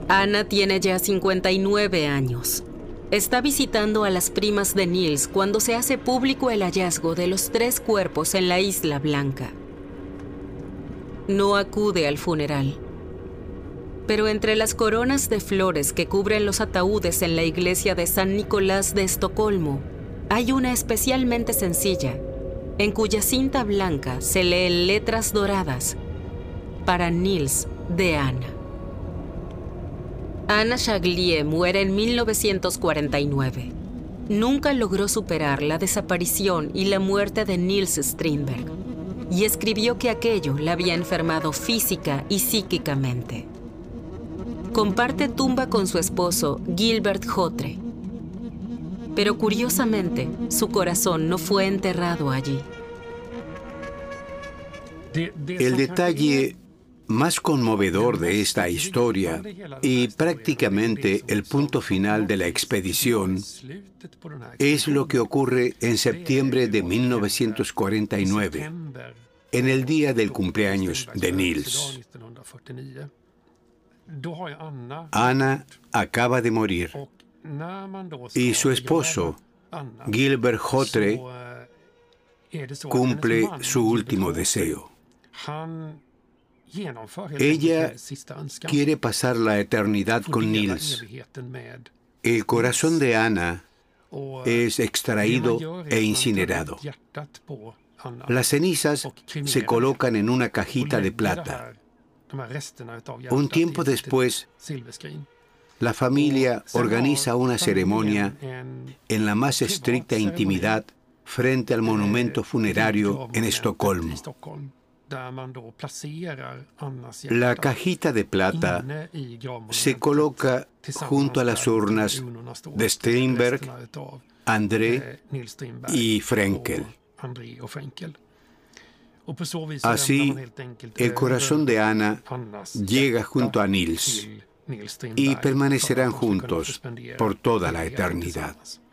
Anna tiene ya 59 años. Está visitando a las primas de Niels cuando se hace público el hallazgo de los 3 cuerpos en la Isla Blanca. No acude al funeral. Pero entre las coronas de flores que cubren los ataúdes en la iglesia de San Nicolás de Estocolmo, hay una especialmente sencilla, en cuya cinta blanca se leen letras doradas: para Niels de Anna. Anna Chaglie muere en 1949. Nunca logró superar la desaparición y la muerte de Niels Strindberg, y escribió que aquello la había enfermado física y psíquicamente. Comparte tumba con su esposo, Gilbert Hotre. Pero curiosamente, su corazón no fue enterrado allí. El detalle más conmovedor de esta historia, y prácticamente el punto final de la expedición, es lo que ocurre en septiembre de 1949, en el día del cumpleaños de Niels. Anna acaba de morir y su esposo, Gilbert Hotre, cumple su último deseo. Ella quiere pasar la eternidad con Niels. El corazón de Anna es extraído e incinerado. Las cenizas se colocan en una cajita de plata. Un tiempo después, la familia organiza una ceremonia en la más estricta intimidad frente al monumento funerario en Estocolmo. La cajita de plata se coloca junto a las urnas de Strindberg, André y Frenkel. Así, el corazón de Anna llega junto a Niels y permanecerán juntos por toda la eternidad.